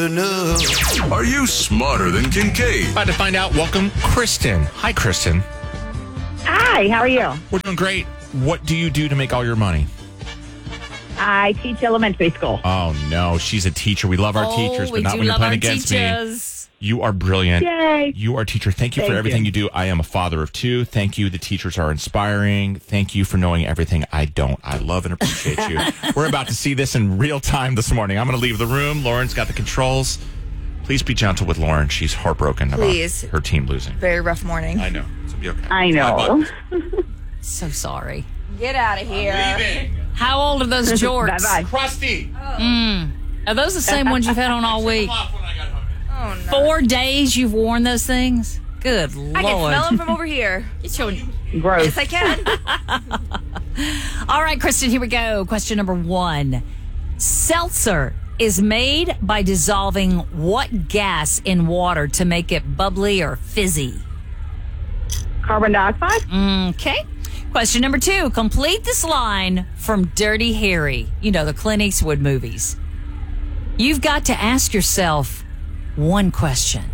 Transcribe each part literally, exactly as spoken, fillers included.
enough. Are you smarter than Kincaid? About to find out. Welcome, Kristen. Hi, Kristen. Hi, how are you? We're doing great. What do you do to make all your money? I teach elementary school. Oh, no. She's a teacher. We love our oh, teachers, but we not do when you're love playing our against teachers. me. You are brilliant. Yay. You are a teacher. Thank you Thank for everything you. you do. I am a father of two. Thank you. The teachers are inspiring. Thank you for knowing everything I don't. I love and appreciate you. We're about to see this in real time this morning. I'm going to leave the room. Lauren's got the controls. Please be gentle with Lauren. She's heartbroken Please. about her team losing. Very rough morning. I know. It's be okay. I know. So sorry. Get out of here. Leaving. How old are those jorts? Bye-bye. Crusty. Are those the same ones you've had on all week? Oh, no. Four days you've worn those things? Good Lord. I can smell them from over here. Get your- Gross. Yes, I can. All right, Kristen, here we go. Question number one. Seltzer is made by dissolving what gas in water to make it bubbly or fizzy? Carbon dioxide? Okay. Question number two. Complete this line from Dirty Harry. You know, the Clint Eastwood movies. You've got to ask yourself one question.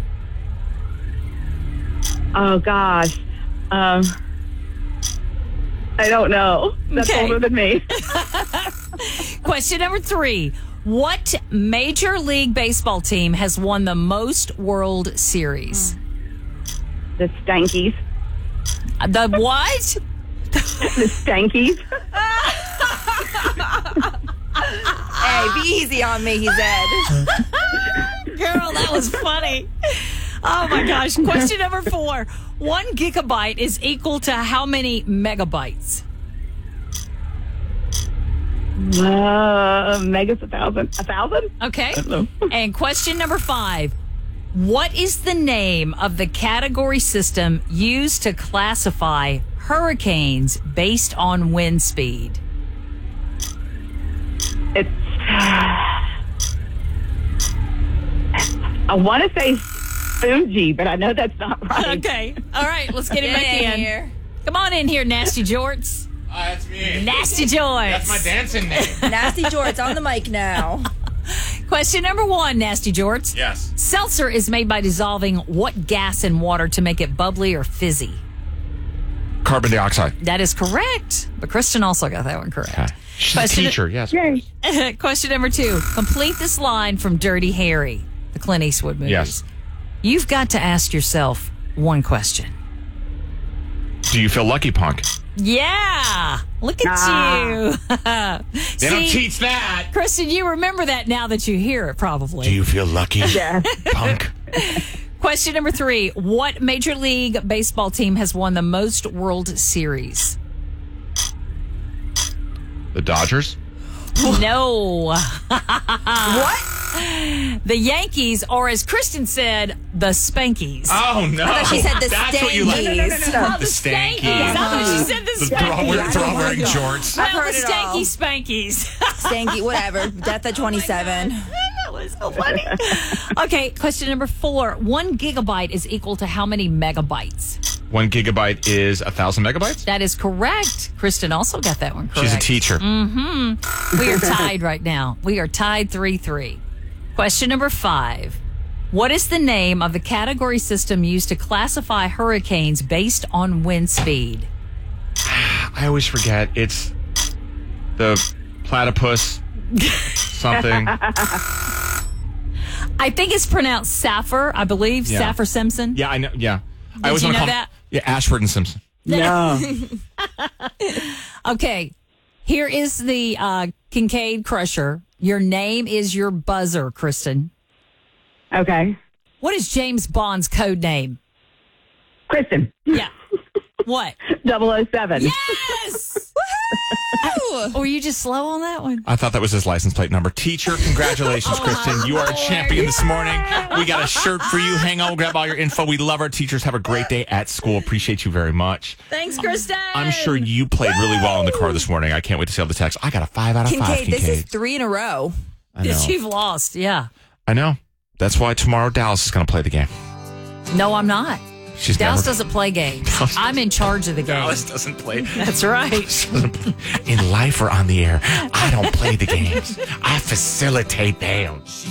Oh, gosh. Um, I don't know. That's Okay. older than me. Question number three. What Major League Baseball team has won the most World Series? The Stankies. The what? The Stankies. Hey, be easy on me, he said. Girl, that was funny. Oh my gosh. Question number four. One gigabyte is equal to how many megabytes? Uh, Megas a thousand. A thousand? Okay. know. And question number five. What is the name of the category system used to classify hurricanes based on wind speed? It's. I want to say Fuji, but I know that's not right. Okay. All right. Let's get him Get back in in. here. Come on in here, Nasty Jorts. Uh, that's me. Nasty Jorts. That's my dancing name. Nasty Jorts on the mic now. Question number one, Nasty Jorts. Yes. Seltzer is made by dissolving what gas in water to make it bubbly or fizzy? Carbon dioxide. That is correct. But Kristen also got that one correct. Okay. She's Question- a teacher, yes. Yay. Question number two. Complete this line from Dirty Harry, the Clint Eastwood movies. Yes. You've got to ask yourself one question. Do you feel lucky, punk? Yeah. Look at you. They don't teach that. Kristen, you remember that now that you hear it, probably. Do you feel lucky, Yeah. punk? Question number three. What Major League Baseball team has won the most World Series? The Dodgers? No. What? The Yankees, or as Kristen said, the Spankies. Oh, no. She said the That's what you like. Stankies. Oh, The Stankies. I thought she said the They're all wearing, Spankies. they're all wearing jorts. I've Well, heard the it Stanky all. Spankies. Stanky, whatever. Death at twenty-seven. That was so funny. Okay, question number four. One gigabyte is equal to how many megabytes? One gigabyte is a thousand megabytes? That is correct. Kristen also got that one correct. She's a teacher. We are tied right now. We are tied three three. Question number five. What is the name of the category system used to classify hurricanes based on wind speed? I always forget. It's the platypus something. I think it's pronounced Saffir, I believe. Yeah. Saffir Simpson. Yeah, I know. Yeah. I always you wanna know call that? Yeah, Ashford and Simpson. No. Okay. Here is the uh, Kincaid Crusher. Your name is your buzzer, Kristen. Okay. What is James Bond's code name? Kristen. Yeah. What? double oh seven. Yes! Were you just slow on that one? I thought that was his license plate number. Teacher, congratulations, Kristen. You are a champion this morning. We got a shirt for you. Hang on, we'll grab all your info. We love our teachers. Have a great day at school. Appreciate you very much. Thanks, Kristen. I'm sure you played really well in the car this morning. I can't wait to see all the text. I got a five out of five, Kincaid, Kincaid. this is three in a row. I know. You've lost, yeah. I know. That's why tomorrow Dallas is going to play the game. No, I'm not. She's Dallas never. doesn't play games. Dallas I'm in charge of the game. Dallas doesn't play. That's right. In life or on the air, I don't play the games. I facilitate them.